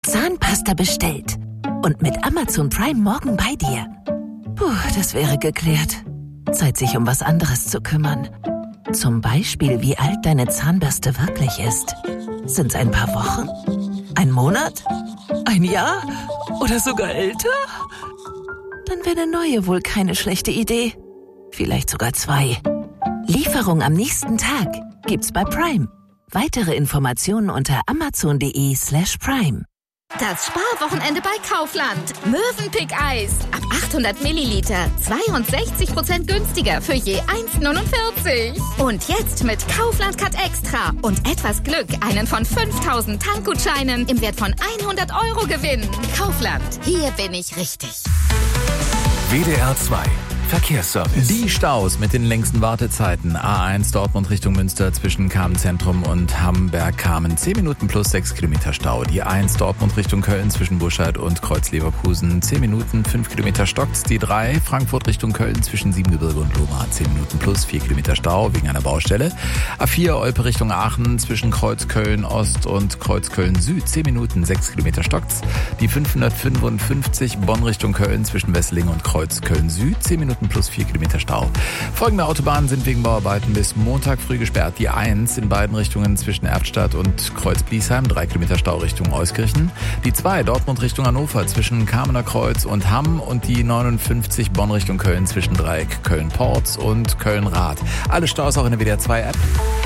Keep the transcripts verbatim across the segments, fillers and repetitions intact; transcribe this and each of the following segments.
Zahnpasta bestellt. Und mit Amazon Prime morgen bei dir. Puh, das wäre geklärt. Zeit, sich um was anderes zu kümmern. Zum Beispiel, wie alt deine Zahnbürste wirklich ist. Sind's ein paar Wochen? Ein Monat? Ein Jahr? Oder sogar älter? Dann wäre eine neue wohl keine schlechte Idee. Vielleicht sogar zwei. Lieferung am nächsten Tag gibt's bei Prime. Weitere Informationen unter amazon.de slash prime. Das Sparwochenende bei Kaufland. Mövenpick-Eis. Ab achthundert Milliliter. zweiundsechzig Prozent günstiger für je eins Komma neunundvierzig. Und jetzt mit Kaufland Cut Extra. Und etwas Glück einen von fünftausend Tankgutscheinen im Wert von hundert Euro gewinnen. Kaufland. Hier bin ich richtig. W D R zwei Verkehrsservice. Die Staus mit den längsten Wartezeiten. A eins Dortmund Richtung Münster zwischen Kamen-Zentrum und Hamberg-Kamen. zehn Minuten plus sechs Kilometer Stau. Die A eins Dortmund Richtung Köln zwischen Burscheid und Kreuz-Leverkusen. zehn Minuten, fünf Kilometer stockt's. Die drei Frankfurt Richtung Köln zwischen Siebengebirge und Lohmar. zehn Minuten plus vier Kilometer Stau wegen einer Baustelle. A vier Olpe Richtung Aachen zwischen Kreuz-Köln-Ost und Kreuz-Köln-Süd. zehn Minuten, sechs Kilometer stockt's. Die fünfhundertfünfundfünfzig Bonn Richtung Köln zwischen Wesseling und Kreuz-Köln-Süd. zehn Minuten plus vier Kilometer Stau. Folgende Autobahnen sind wegen Bauarbeiten bis Montag früh gesperrt. Die eins in beiden Richtungen zwischen Erftstadt und Kreuz-Bliesheim, drei Kilometer Stau Richtung Euskirchen. Die zwei Dortmund Richtung Hannover zwischen Kamener Kreuz und Hamm und die neunundfünfzig Bonn Richtung Köln zwischen Dreieck Köln-Porz und Köln-Rath. Alle Staus auch in der W D R zwei App.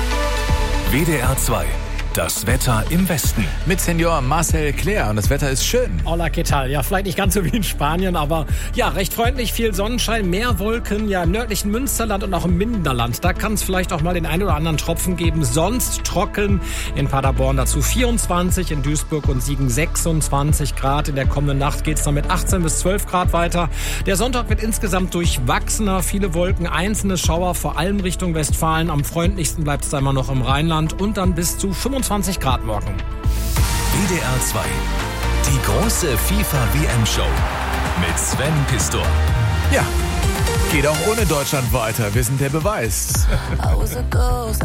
W D R zwei. Das Wetter im Westen. Mit Senior Marcel Claire und das Wetter ist schön. Hola, ¿qué tal? Ja, vielleicht nicht ganz so wie in Spanien, aber ja, recht freundlich, viel Sonnenschein, mehr Wolken, ja, im nördlichen Münsterland und auch im Minderland. Da kann es vielleicht auch mal den einen oder anderen Tropfen geben. Sonst trocken in Paderborn dazu vierundzwanzig, in Duisburg und Siegen sechsundzwanzig Grad. In der kommenden Nacht geht es dann mit achtzehn bis zwölf Grad weiter. Der Sonntag wird insgesamt durchwachsener, viele Wolken, einzelne Schauer, vor allem Richtung Westfalen. Am freundlichsten bleibt es da immer noch im Rheinland und dann bis zu fünfundzwanzig Grad morgen. W D R zwei. Die große FIFA-W M-Show mit Sven Pistor. Ja, geht auch ohne Deutschland weiter. Wir sind der Beweis.